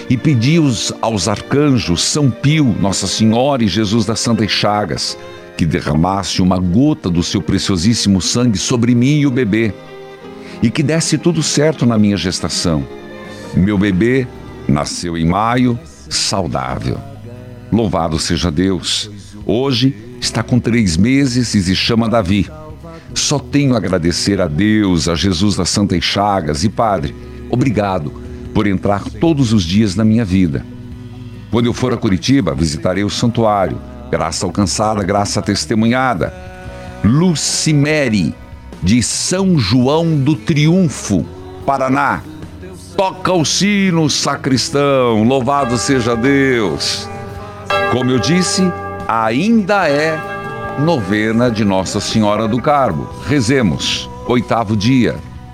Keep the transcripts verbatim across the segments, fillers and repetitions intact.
e pedi aos arcanjos São Pio, Nossa Senhora e Jesus das Santas Chagas que derramasse uma gota do seu preciosíssimo sangue sobre mim e o bebê, e que desse tudo certo na minha gestação. Meu bebê nasceu em maio, saudável. Louvado seja Deus. Hoje está com três meses e se chama Davi. Só tenho a agradecer a Deus, a Jesus das Santas Chagas e Padre, obrigado por entrar todos os dias na minha vida. Quando eu for a Curitiba, visitarei o santuário. Graça alcançada, graça testemunhada. Lucimere, de São João do Triunfo, Paraná. Toca o sino, sacristão, louvado seja Deus. Como eu disse, ainda é novena de Nossa Senhora do Carmo. Rezemos, oitavo dia.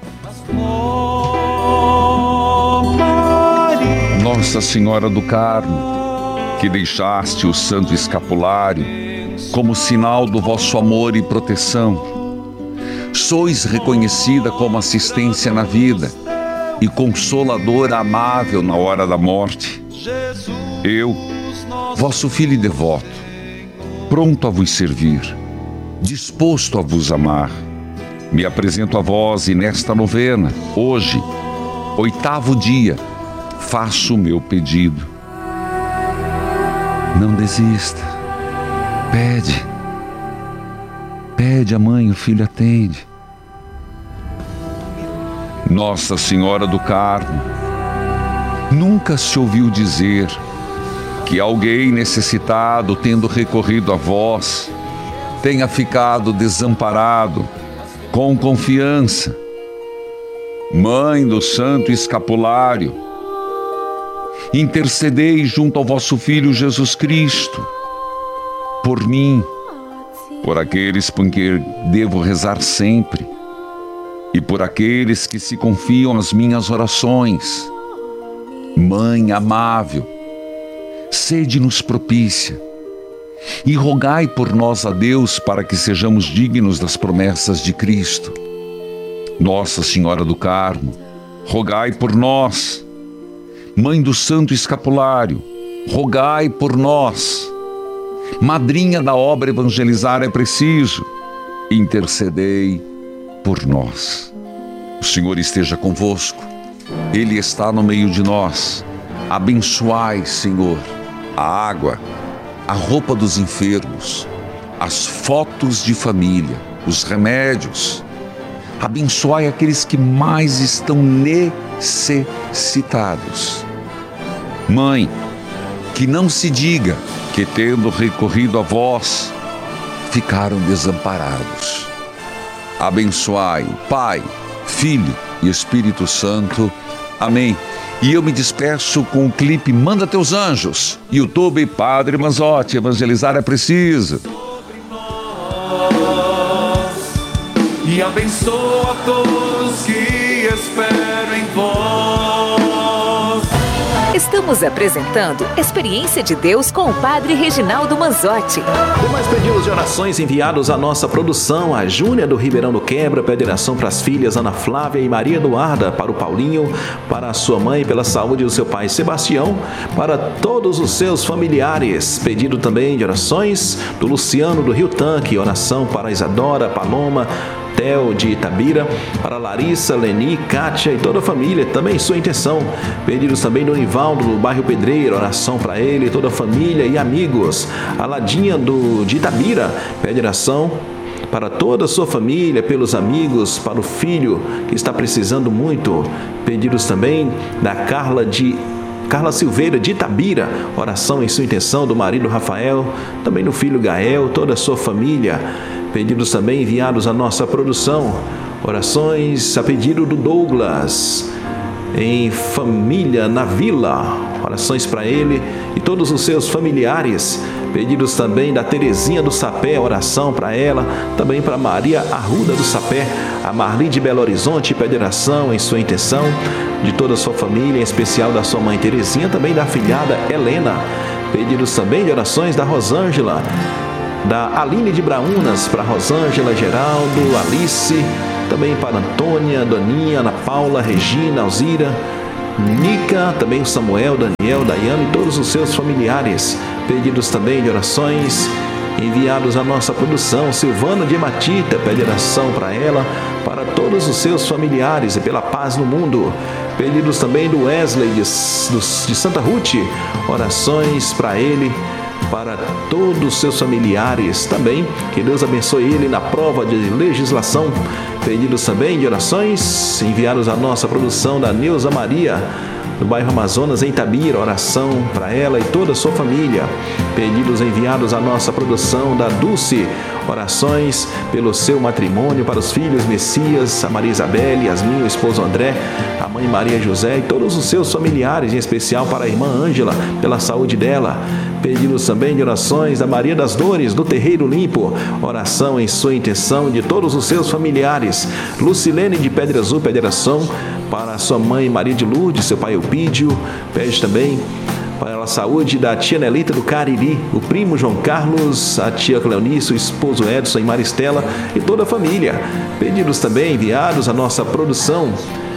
Nossa Senhora do Carmo, que deixaste o santo escapulário como sinal do vosso amor e proteção, sois reconhecida como assistência na vida e consoladora amável na hora da morte. Eu, vosso filho e devoto, pronto a vos servir, disposto a vos amar, me apresento a vós e nesta novena, hoje, oitavo dia, faço o meu pedido. Não desista. Pede. Pede a mãe, o filho atende. Nossa Senhora do Carmo, nunca se ouviu dizer que alguém necessitado, tendo recorrido a vós, tenha ficado desamparado, com confiança. Mãe do Santo Escapulário, intercedei junto ao vosso Filho Jesus Cristo, por mim, por aqueles por quem devo rezar sempre, e por aqueles que se confiam às minhas orações. Mãe amável, sede-nos propícia, e rogai por nós a Deus para que sejamos dignos das promessas de Cristo. Nossa Senhora do Carmo, rogai por nós. Mãe do Santo Escapulário, rogai por nós. Madrinha da obra Evangelizar é Preciso, intercedei por nós. O Senhor esteja convosco, Ele está no meio de nós. Abençoai, Senhor, a água, a roupa dos enfermos, as fotos de família, os remédios. Abençoai aqueles que mais estão necessitados. Mãe, que não se diga que, tendo recorrido a vós, ficaram desamparados. Abençoai o Pai, Filho e Espírito Santo. Amém. E eu me despeço com o clipe Manda Teus Anjos. YouTube, Padre Manzotti, Evangelizar é Preciso. E abençoa todos que esperam em vós. Estamos apresentando Experiência de Deus com o Padre Reginaldo Manzotti. Demais pedidos de orações enviados à nossa produção. A Júnia do Ribeirão do Quebra pede oração para as filhas Ana Flávia e Maria Eduarda, para o Paulinho, para a sua mãe, pela saúde do seu pai Sebastião, para todos os seus familiares. Pedido também de orações do Luciano do Rio Tanque, oração para Isadora, Paloma, Theo de Itabira, para Larissa, Leni, Kátia e toda a família, também sua intenção. Pedidos também do Nivaldo, do bairro Pedreiro, oração para ele, toda a família e amigos. A Ladinha do, de Itabira pede oração para toda a sua família, pelos amigos, para o filho que está precisando muito. Pedidos também da Carla de Carla Silveira de Itabira, oração em sua intenção do marido Rafael, também do filho Gael, toda a sua família. Pedidos também enviados à nossa produção, orações a pedido do Douglas, em Família na Vila, orações para ele e todos os seus familiares. Pedidos também da Terezinha do Sapé, oração para ela, também para Maria Arruda do Sapé, a Marli de Belo Horizonte pede oração em sua intenção, de toda a sua família, em especial da sua mãe Terezinha, também da afilhada Helena. Pedidos também de orações da Rosângela, da Aline de Braunas, para Rosângela, Geraldo, Alice, também para Antônia, Doninha, Ana Paula, Regina, Alzira, Nica, também o Samuel, Daniel, Daiane e todos os seus familiares. Pedidos também de orações enviados à nossa produção. Silvana de Matita pede oração para ela, para todos os seus familiares e pela paz no mundo. Pedidos também do Wesley de, de Santa Ruth, orações para ele, para todos os seus familiares também, que Deus abençoe ele na prova de legislação. Pedidos também de orações enviados à nossa produção da Neuza Maria, do bairro Amazonas, em Itabira, oração para ela e toda a sua família. Pedidos enviados à nossa produção da Dulce, orações pelo seu matrimônio, para os filhos Messias, a Maria Isabel, Yasmin, o esposo André, a mãe Maria José e todos os seus familiares, em especial para a irmã Ângela, pela saúde dela. Pedidos também de orações da Maria das Dores, do Terreiro Limpo, oração em sua intenção de todos os seus familiares. Lucilene de Pedra Azul pede oração para a sua mãe Maria de Lourdes, seu pai Eupídio, pede também para a saúde da tia Nelita do Cariri, o primo João Carlos, a tia Cleonice, o esposo Edson e Maristela e toda a família. Pedidos também enviados à nossa produção.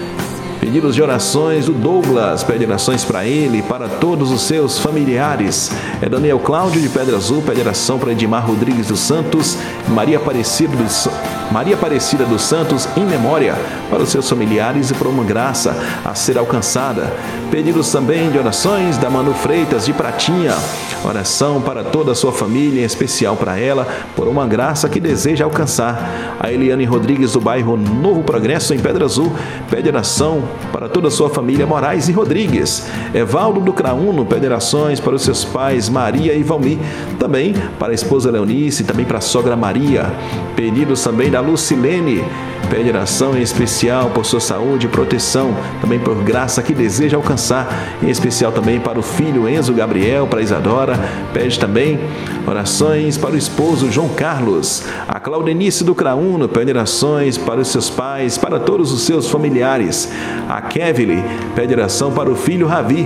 Pedidos de orações do Douglas, pede orações para ele e para todos os seus familiares. É Daniel Cláudio de Pedra Azul, pede oração para Edmar Rodrigues dos Santos, Maria Aparecida dos, Maria Aparecida dos Santos, em memória, para os seus familiares e por uma graça a ser alcançada. Pedidos também de orações da Manu Freitas de Pratinha, oração para toda a sua família, em especial para ela, por uma graça que deseja alcançar. A Eliane Rodrigues do bairro Novo Progresso, em Pedra Azul, pede oração para toda a sua família Moraes e Rodrigues. Evaldo do Craúno pede orações para os seus pais Maria e Valmir, também para a esposa Leonice, também para a sogra Maria. Pedidos também da Lucilene, pede oração em especial por sua saúde e proteção, também por graça que deseja alcançar, em especial também para o filho Enzo Gabriel, para Isadora. Pede também orações para o esposo João Carlos. A Claudenice do Craúno pede orações para os seus pais, para todos os seus familiares. A Kevly pede oração para o filho Ravi.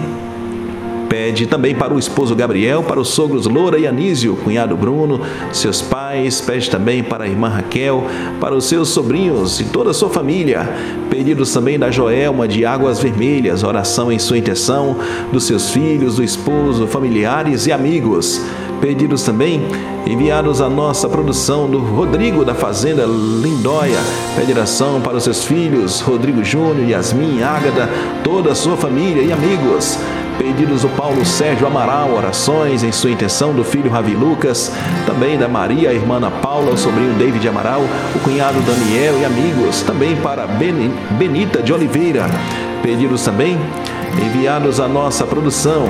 Pede também para o esposo Gabriel, para os sogros Loura e Anísio, cunhado Bruno, seus pais. Pede também para a irmã Raquel, para os seus sobrinhos e toda a sua família. Pedidos também da Joelma de Águas Vermelhas, oração em sua intenção, dos seus filhos, do esposo, familiares e amigos. Pedidos também enviados à nossa produção do Rodrigo da Fazenda Lindóia, pede oração para os seus filhos Rodrigo Júnior, Yasmin, Ágata, toda a sua família e amigos. Pedidos do Paulo Sérgio Amaral, orações em sua intenção do filho Ravi Lucas, também da Maria, a irmã Ana Paula, o sobrinho David Amaral, o cunhado Daniel e amigos, também para Benita de Oliveira. Pedidos também enviados à nossa produção.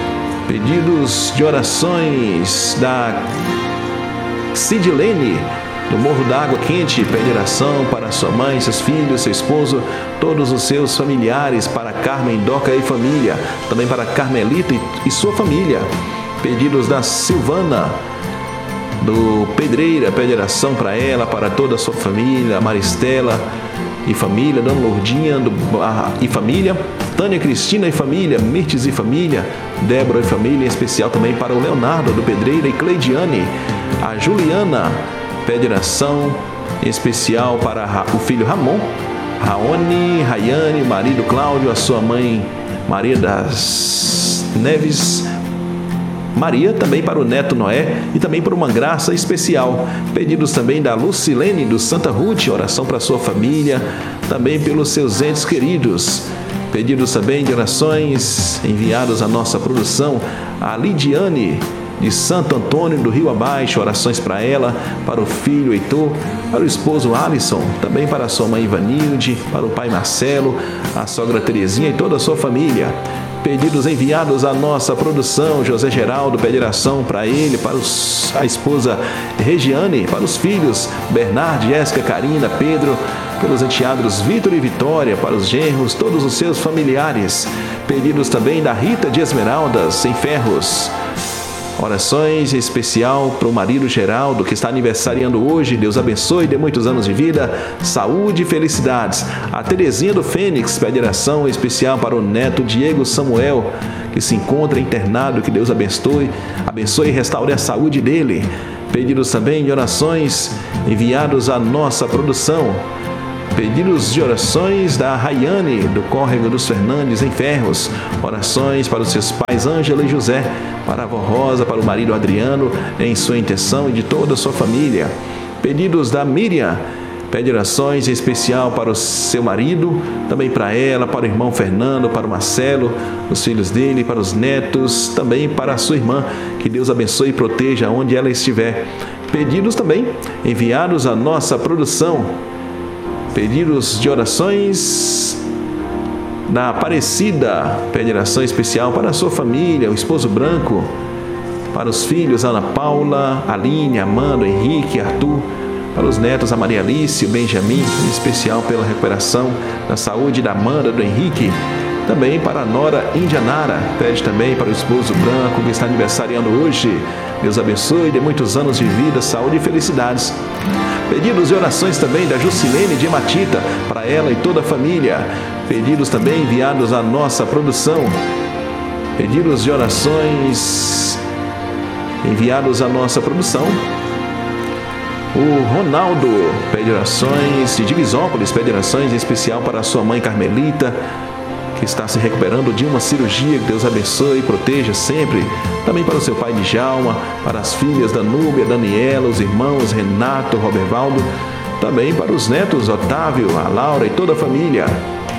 Pedidos de orações da Sidilene, do Morro da Água Quente, pede oração para sua mãe, seus filhos, seu esposo, todos os seus familiares, para Carmen, Doca e família, também para Carmelita e sua família. Pedidos da Silvana, do Pedreira, pede oração para ela, para toda a sua família, Maristela e família, Dona Lourdinha do, a, e família, Tânia Cristina e família, Mirtes e família, Débora e família, em especial também para o Leonardo do Pedreira e Cleidiane. A Juliana pede oração em especial para o filho Ramon, Raoni, Rayane, marido Cláudio, a sua mãe Maria das Neves, Maria, também para o neto Noé e também por uma graça especial. Pedidos também da Lucilene do Santa Ruth, oração para sua família, também pelos seus entes queridos. Pedidos também de orações enviados à nossa produção, a Lidiane de Santo Antônio do Rio Abaixo, orações para ela, para o filho Heitor, para o esposo Alisson, também para a sua mãe Ivanilde, para o pai Marcelo, a sogra Terezinha e toda a sua família. Pedidos enviados à nossa produção, José Geraldo pede oração para ele, para os, a esposa Regiane, para os filhos Bernardo, Jéssica, Karina, Pedro, pelos enteados Vitor e Vitória, para os genros, todos os seus familiares. Pedidos também da Rita de Esmeraldas, em Ferros. Orações em especial para o marido Geraldo, que está aniversariando hoje. Deus abençoe e dê muitos anos de vida, saúde e felicidades. A Terezinha do Fênix pede oração especial para o neto Diego Samuel, que se encontra internado. Que Deus abençoe, abençoe e restaure a saúde dele. Pedidos também de orações enviados à nossa produção. Pedidos de orações da Rayane, do Córrego dos Fernandes, em Ferros. Orações para os seus pais Ângela e José, para a avó Rosa, para o marido Adriano, em sua intenção e de toda a sua família. Pedidos da Miriam, pede orações em especial para o seu marido, também para ela, para o irmão Fernando, para o Marcelo, os filhos dele, para os netos, também para a sua irmã. Que Deus abençoe e proteja onde ela estiver. Pedidos também enviados à nossa produção. Pedidos de orações da Aparecida, pede oração especial para a sua família, o esposo Branco, para os filhos Ana Paula, Aline, Amanda, Henrique, Arthur, para os netos a Maria Alice, o Benjamin, em especial pela recuperação da saúde da Amanda, do Henrique, também para a nora Indianara, pede também para o esposo Branco, que está aniversariando hoje. Deus abençoe, dê muitos anos de vida, saúde e felicidades. Pedidos de orações também da Jusilene de Matita, para ela e toda a família. Pedidos também enviados à nossa produção. Pedidos de orações enviados à nossa produção. O Ronaldo pede orações de Divisópolis, pede orações em especial para a sua mãe Carmelita, que está se recuperando de uma cirurgia. Que Deus abençoe e proteja sempre. Também para o seu pai Djalma, para as filhas Danúbia, Daniela, os irmãos Renato, Robervaldo, também para os netos Otávio, a Laura e toda a família.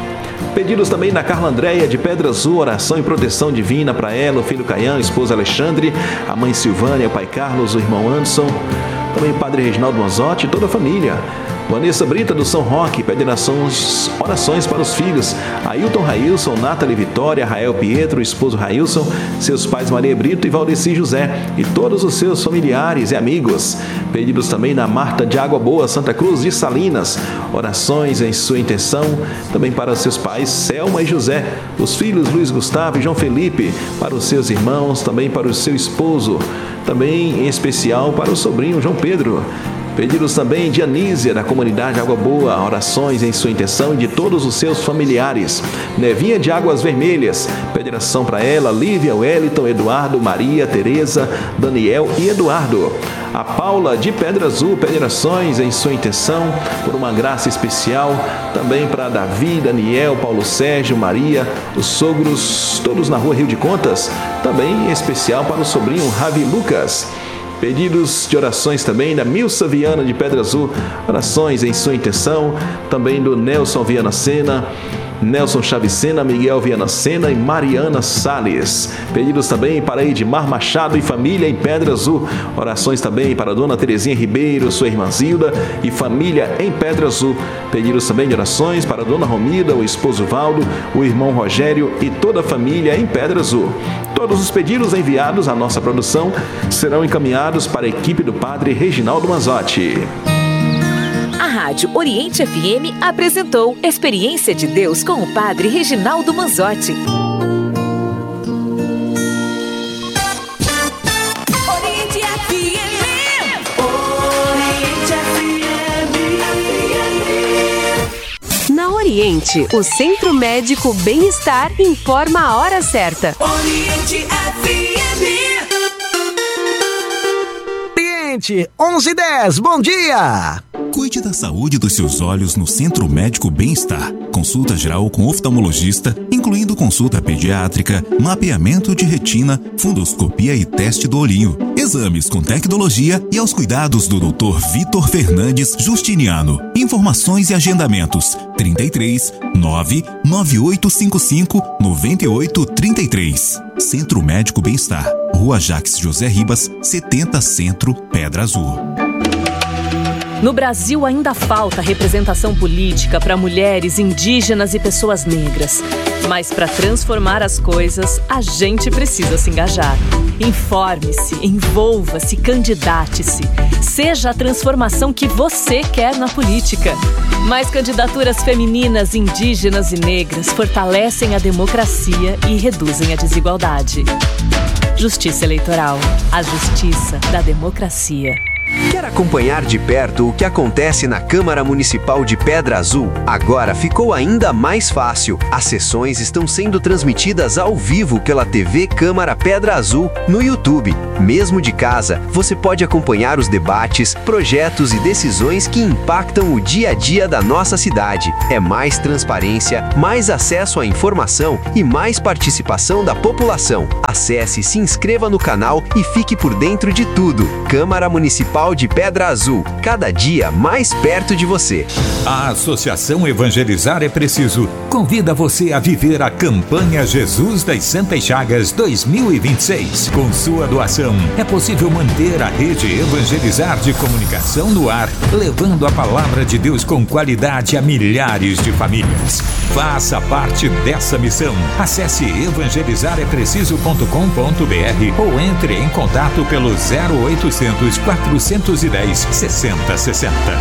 Pedidos também da Carla Andréia de Pedra Azul, oração e proteção divina para ela, o filho Caian, a esposa Alexandre, a mãe Silvânia, o pai Carlos, o irmão Anderson, também o padre Reginaldo Manzotti e toda a família. Vanessa Brita do São Roque pede orações, orações para os filhos Ailton Railson, Nathalie Vitória, Rael Pietro, o esposo Railson, seus pais Maria Brito e Valdeci José e todos os seus familiares e amigos. Pedidos também da Marta de Água Boa, Santa Cruz de Salinas, orações em sua intenção, também para seus pais Selma e José, os filhos Luiz Gustavo e João Felipe, para os seus irmãos, também para o seu esposo, também em especial para o sobrinho João Pedro. Pedidos também de Anísia, da comunidade Água Boa, orações em sua intenção e de todos os seus familiares. Nevinha de Águas Vermelhas, pede oração para ela, Lívia, Wellington, Eduardo, Maria, Tereza, Daniel e Eduardo. A Paula de Pedra Azul pede orações em sua intenção por uma graça especial, também para Davi, Daniel, Paulo Sérgio, Maria, os sogros, todos na rua Rio de Contas, também em especial para o sobrinho Ravi Lucas. Pedidos de orações também da Milsa Viana de Pedra Azul, orações em sua intenção, também do Nelson Viana Sena, Nelson Chavicena, Miguel Viana Sena e Mariana Salles. Pedidos também para Edmar Machado e família em Pedra Azul. Orações também para Dona Terezinha Ribeiro, sua irmã Zilda e família em Pedra Azul. Pedidos também de orações para Dona Romida, o esposo Valdo, o irmão Rogério e toda a família em Pedra Azul. Todos os pedidos enviados à nossa produção serão encaminhados para a equipe do padre Reginaldo Manzotti. A Rádio Oriente F M apresentou Experiência de Deus com o padre Reginaldo Manzotti. Oriente F M. Oriente F M. Na Oriente, o Centro Médico Bem-Estar informa a hora certa. Oriente F M. Oriente, onze e dez, bom dia! Cuide da saúde dos seus olhos no Centro Médico Bem-Estar. Consulta geral com oftalmologista, incluindo consulta pediátrica, mapeamento de retina, fundoscopia e teste do olhinho. Exames com tecnologia e aos cuidados do doutor Vitor Fernandes Justiniano. Informações e agendamentos: trinta e três, nove nove oito cinco cinco, nove oito três três. Centro Médico Bem-Estar. Rua Jacques José Ribas, setenta Centro, Pedra Azul. No Brasil ainda falta representação política para mulheres, indígenas e pessoas negras. Mas para transformar as coisas, a gente precisa se engajar. Informe-se, envolva-se, candidate-se. Seja a transformação que você quer na política. Mais candidaturas femininas, indígenas e negras fortalecem a democracia e reduzem a desigualdade. Justiça Eleitoral. A justiça da democracia. Quer acompanhar de perto o que acontece na Câmara Municipal de Pedra Azul? Agora ficou ainda mais fácil. As sessões estão sendo transmitidas ao vivo pela T V Câmara Pedra Azul no YouTube. Mesmo de casa, você pode acompanhar os debates, projetos e decisões que impactam o dia a dia da nossa cidade. É mais transparência, mais acesso à informação e mais participação da população. Acesse, se inscreva no canal e fique por dentro de tudo. Câmara Municipal de Pedra Azul, cada dia mais perto de você. A Associação Evangelizar é Preciso convida você a viver a campanha Jesus das Santas Chagas dois mil e vinte e seis. Com sua doação, é possível manter a rede Evangelizar de comunicação no ar, levando a palavra de Deus com qualidade a milhares de famílias. Faça parte dessa missão. Acesse evangelizar é preciso ponto com ponto br ou entre em contato pelo zero oitocentos, quatrocentos e dez, sessenta sessenta.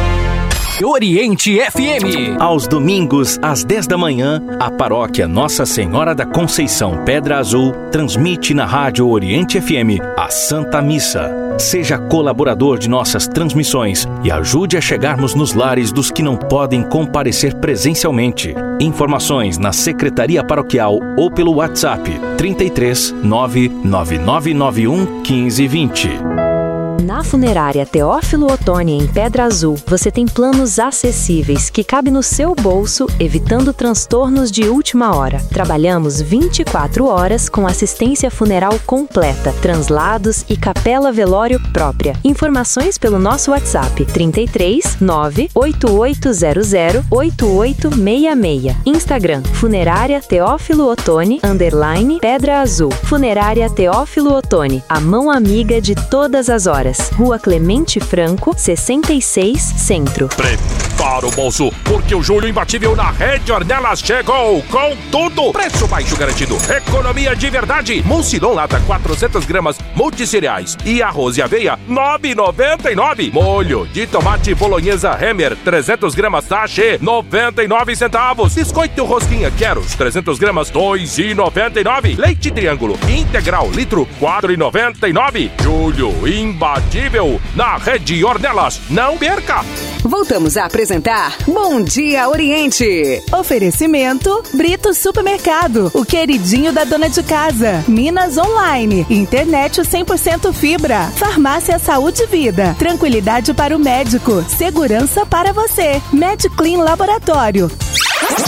Oriente F M. Aos domingos, às dez da manhã, a paróquia Nossa Senhora da Conceição Pedra Azul transmite na rádio Oriente F M a Santa Missa. Seja colaborador de nossas transmissões e ajude a chegarmos nos lares dos que não podem comparecer presencialmente. Informações na Secretaria Paroquial ou pelo WhatsApp trinta e três, nove nove nove nove um, quinze, vinte. Na Funerária Teófilo Otoni, em Pedra Azul, você tem planos acessíveis que cabem no seu bolso, evitando transtornos de última hora. Trabalhamos vinte e quatro horas com assistência funeral completa, translados e capela velório própria. Informações pelo nosso WhatsApp trinta e três, nove oito oito zero zero, oito oito seis seis. Instagram Funerária Teófilo Otoni, underline Pedra Azul. Funerária Teófilo Otoni, a mão amiga de todas as horas. Rua Clemente Franco, sessenta e seis, Centro. Prepara o bolso, porque o julho imbatível na Rede Ornelas chegou com tudo. Preço baixo garantido, economia de verdade. Mucilon lata quatrocentas gramas, multicereais e arroz e aveia, nove reais e noventa e nove. Molho de tomate bolonhesa Hemer, trezentas gramas, sachê, noventa e nove centavos. Biscoito rosquinha Queros, trezentas gramas, dois reais e noventa e nove. Leite Triângulo integral, litro, quatro reais e noventa e nove. Julho imbatível na Rede Ornelas. Não perca! Voltamos a apresentar Bom Dia Oriente. Oferecimento Brito Supermercado, o queridinho da dona de casa. Minas Online, internet cem por cento fibra. Farmácia Saúde e Vida, tranquilidade para o médico, segurança para você. MedClean Laboratório.